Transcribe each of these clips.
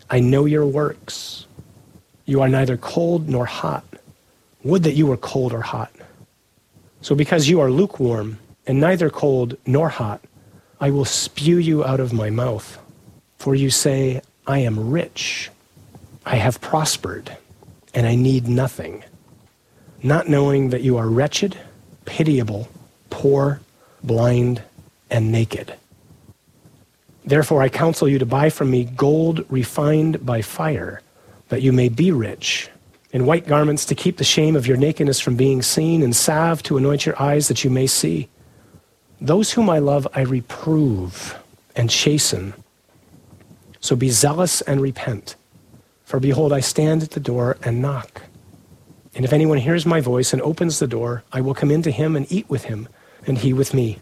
I know your works. You are neither cold nor hot. Would that you were cold or hot. So because you are lukewarm and neither cold nor hot, I will spew you out of my mouth. For you say, I am rich, I have prospered, and I need nothing, not knowing that you are wretched, pitiable, poor, blind, and naked. Therefore I counsel you to buy from me gold refined by fire, that you may be rich, and white garments to keep the shame of your nakedness from being seen, and salve to anoint your eyes that you may see. Those whom I love I reprove and chasten. So be zealous and repent. For behold, I stand at the door and knock. And if anyone hears my voice and opens the door, I will come into him and eat with him, and he with me.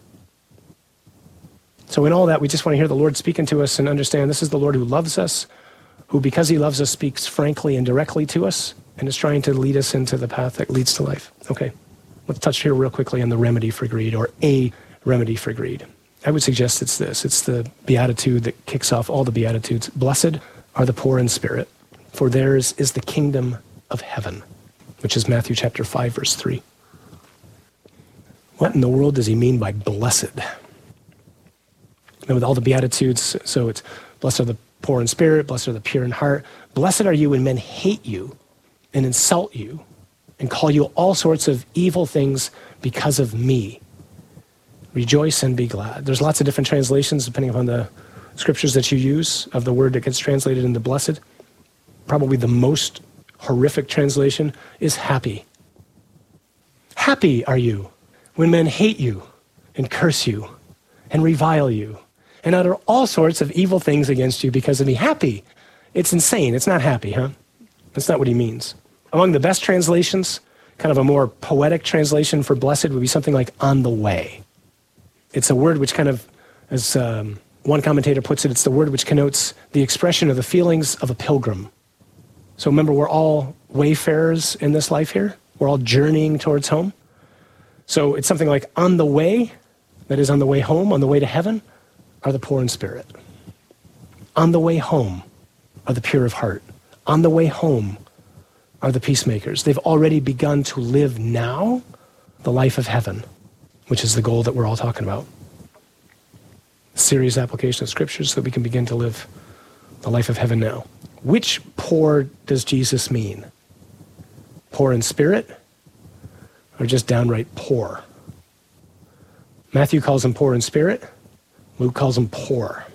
So in all that, we just want to hear the Lord speaking to us and understand this is the Lord who loves us, who because he loves us speaks frankly and directly to us, and is trying to lead us into the path that leads to life. Okay, let's touch here real quickly on the remedy for greed, or a remedy for greed. I would suggest it's this. It's the beatitude that kicks off all the beatitudes. Blessed are the poor in spirit, for theirs is the kingdom of heaven, which is Matthew chapter 5, verse 3. What in the world does he mean by blessed? And with all the beatitudes, so it's blessed are the poor in spirit, blessed are the pure in heart. Blessed are you when men hate you and insult you and call you all sorts of evil things because of me. Rejoice and be glad. There's lots of different translations depending upon the scriptures that you use of the word that gets translated into blessed. Probably the most horrific translation is happy. Happy are you when men hate you and curse you and revile you and utter all sorts of evil things against you because of me. Happy. It's insane. It's not happy, huh? That's not what he means. Among the best translations, kind of a more poetic translation for blessed would be something like on the way. It's a word which kind of, as one commentator puts it, it's the word which connotes the expression of the feelings of a pilgrim. So remember, we're all wayfarers in this life here. We're all journeying towards home. So it's something like on the way, that is on the way home, on the way to heaven, are the poor in spirit. On the way home are the pure of heart. On the way home are the peacemakers. They've already begun to live now the life of heaven, which is the goal that we're all talking about. Serious application of scriptures so that we can begin to live the life of heaven now. Which poor does Jesus mean? Poor in spirit or just downright poor? Matthew calls them poor in spirit. Luke calls them poor.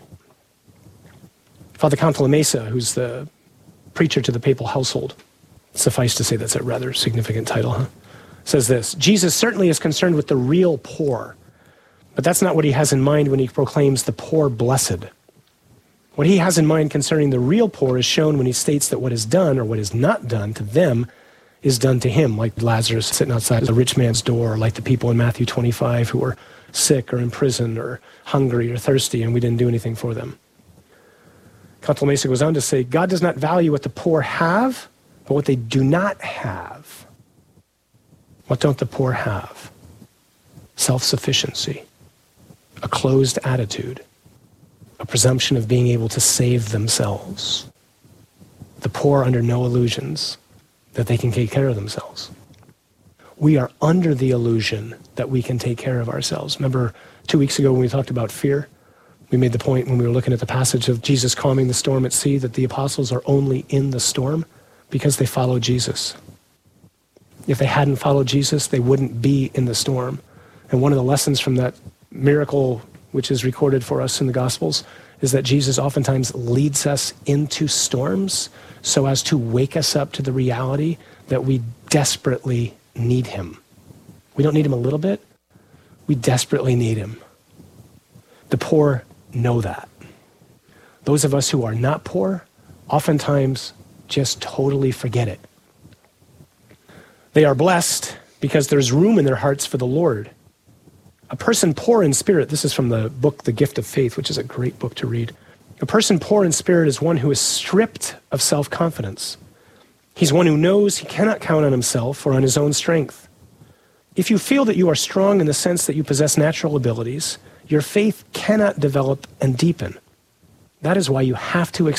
Father Cantalamessa, who's the preacher to the papal household, suffice to say that's a rather significant title, huh? Says this: Jesus certainly is concerned with the real poor, but that's not what he has in mind when he proclaims the poor blessed. What he has in mind concerning the real poor is shown when he states that what is done or what is not done to them is done to him, like Lazarus sitting outside the rich man's door, or like the people in Matthew 25 who were sick or in prison or hungry or thirsty and we didn't do anything for them. Cantalamessa goes on to say, God does not value what the poor have, but what they do not have. What don't the poor have? Self-sufficiency, a closed attitude, a presumption of being able to save themselves. The poor are under no illusions that they can take care of themselves. We are under the illusion that we can take care of ourselves. Remember 2 weeks ago when we talked about fear? We made the point when we were looking at the passage of Jesus calming the storm at sea that the apostles are only in the storm because they followed Jesus. If they hadn't followed Jesus, they wouldn't be in the storm. And one of the lessons from that miracle, which is recorded for us in the Gospels, is that Jesus oftentimes leads us into storms so as to wake us up to the reality that we desperately need him. We don't need him a little bit. We desperately need him. The poor know that. Those of us who are not poor oftentimes just totally forget it. They are blessed because there's room in their hearts for the Lord. A person poor in spirit, this is from the book, The Gift of Faith, which is a great book to read. A person poor in spirit is one who is stripped of self-confidence. He's one who knows he cannot count on himself or on his own strength. If you feel that you are strong in the sense that you possess natural abilities, your faith cannot develop and deepen. That is why you have to